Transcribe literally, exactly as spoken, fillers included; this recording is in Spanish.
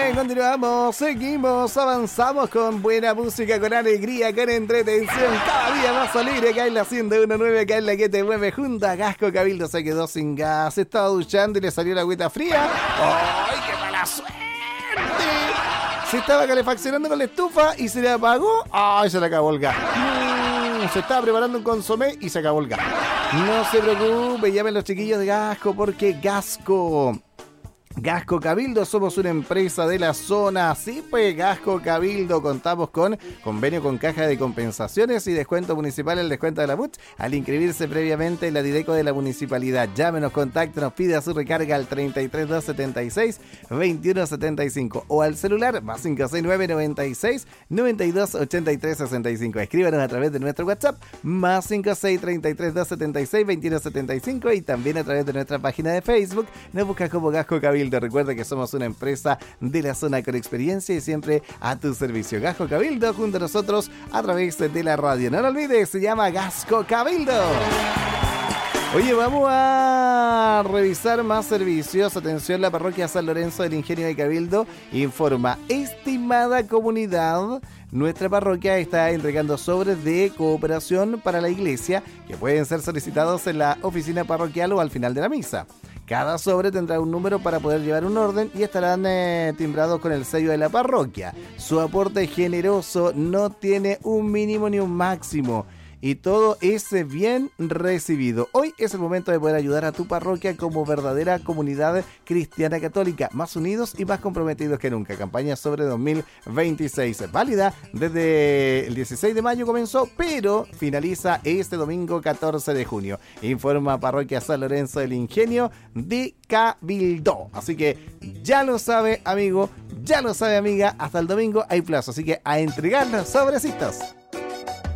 bien, continuamos, seguimos, avanzamos con buena música, con alegría, con entretención, cada día más alegre acá en la ciento uno punto nueve, acá en la que te mueve junto a Gasco Cabildo. Se quedó sin gas, se estaba duchando y le salió la agüita fría. ¡Ay, qué mala suerte! Se estaba calefaccionando con la estufa y se le apagó. ¡Ay, se le acabó el gas! Mm, se estaba preparando un consomé y se acabó el gas. No se preocupe, llamen los chiquillos de Gasco porque Gasco... Gasco Cabildo, somos una empresa de la zona. Sí, pues Gasco Cabildo, contamos con convenio con caja de compensaciones y descuento municipal, el descuento de la M U T al inscribirse previamente en la Dideco de la municipalidad. Llámenos, contáctenos, pida su recarga al treinta y tres, doscientos setenta y seis, veintiuno setenta y cinco o al celular más cinco seis nueve, noventa y seis, noventa y dos, ochenta y tres, sesenta y cinco. Escríbanos a través de nuestro WhatsApp más cinco seis, treinta y tres, doscientos setenta y seis, veintiuno setenta y cinco y también a través de nuestra página de Facebook. Nos buscas como Gasco Cabildo. Recuerda que somos una empresa de la zona con experiencia y siempre a tu servicio. Gasco Cabildo junto a nosotros a través de la radio. No lo olvides, se llama Gasco Cabildo. Oye, vamos a revisar más servicios. Atención, la parroquia San Lorenzo del Ingenio de Cabildo informa: estimada comunidad, nuestra parroquia está entregando sobres de cooperación para la iglesia que pueden ser solicitados en la oficina parroquial o al final de la misa. Cada sobre tendrá un número para poder llevar un orden y estarán eh, timbrados con el sello de la parroquia. Su aporte generoso no tiene un mínimo ni un máximo. Y todo es bien recibido. Hoy es el momento de poder ayudar a tu parroquia como verdadera comunidad cristiana católica, más unidos y más comprometidos que nunca. Campaña sobre dos mil veintiséis, válida desde el dieciséis de mayo comenzó, pero finaliza este domingo catorce de junio. Informa Parroquia San Lorenzo del Ingenio de Cabildo. Así que ya lo sabe, amigo, ya lo sabe, amiga, hasta el domingo hay plazo, así que a entregar los sobrecitos.